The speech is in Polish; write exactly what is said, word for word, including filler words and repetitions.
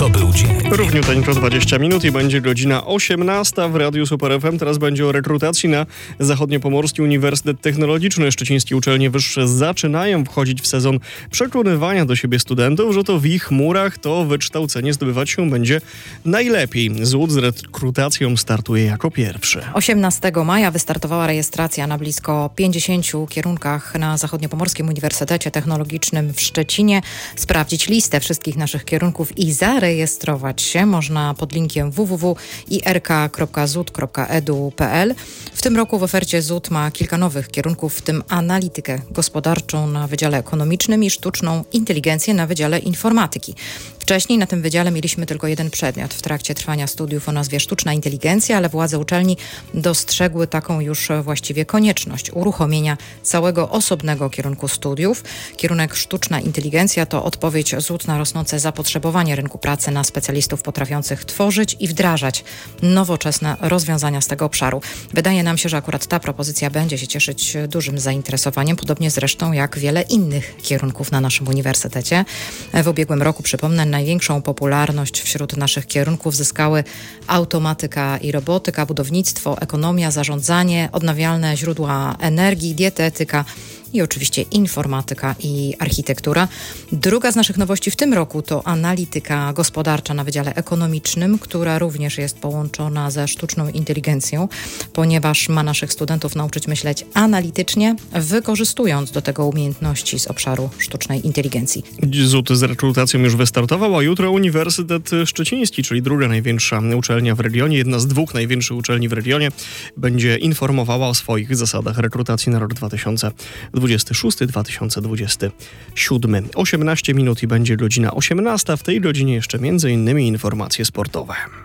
To był dzień. Równiuteńko dwadzieścia minut i będzie godzina osiemnasta w Radiu Super F M. Teraz będzie o rekrutacji na Zachodniopomorski Uniwersytet Technologiczny. Szczecińskie uczelnie wyższe zaczynają wchodzić w sezon przekonywania do siebie studentów, że to w ich murach to wykształcenie zdobywać się będzie najlepiej. Złód z rekrutacją startuje jako pierwszy. osiemnastego maja wystartowała rejestracja na blisko pięćdziesięciu kierunkach na Zachodniopomorskim Uniwersytecie Technologicznym w Szczecinie. Sprawdzić listę wszystkich naszych kierunków i zarejestrować się można pod linkiem w w w kropka i r k kropka z u d kropka e d u kropka p l. W tym roku w ofercie Z U D ma kilka nowych kierunków, w tym analitykę gospodarczą na Wydziale Ekonomicznym i sztuczną inteligencję na Wydziale Informatyki. Wcześniej na tym wydziale mieliśmy tylko jeden przedmiot w trakcie trwania studiów o nazwie sztuczna inteligencja, ale władze uczelni dostrzegły taką już właściwie konieczność uruchomienia całego osobnego kierunku studiów. Kierunek sztuczna inteligencja to odpowiedź Z U D na rosnące zapotrzebowanie rynku pracy na specjalistów potrafiących tworzyć i wdrażać nowoczesne rozwiązania z tego obszaru. Wydaje nam się, że akurat ta propozycja będzie się cieszyć dużym zainteresowaniem, podobnie zresztą jak wiele innych kierunków na naszym uniwersytecie. W ubiegłym roku, przypomnę, największą popularność wśród naszych kierunków zyskały automatyka i robotyka, budownictwo, ekonomia, zarządzanie, odnawialne źródła energii, dietetyka i oczywiście informatyka i architektura. Druga z naszych nowości w tym roku to analityka gospodarcza na Wydziale Ekonomicznym, która również jest połączona ze sztuczną inteligencją, ponieważ ma naszych studentów nauczyć myśleć analitycznie, wykorzystując do tego umiejętności z obszaru sztucznej inteligencji. Z U D z rekrutacją już wystartował, a jutro Uniwersytet Szczeciński, czyli druga największa uczelnia w regionie, jedna z dwóch największych uczelni w regionie, będzie informowała o swoich zasadach rekrutacji na rok dwa tysiące dwudziesty szósty dwa tysiące dwudziesty siódmy. osiemnaście minut i będzie godzina osiemnasta. W tej godzinie jeszcze między innymi informacje sportowe.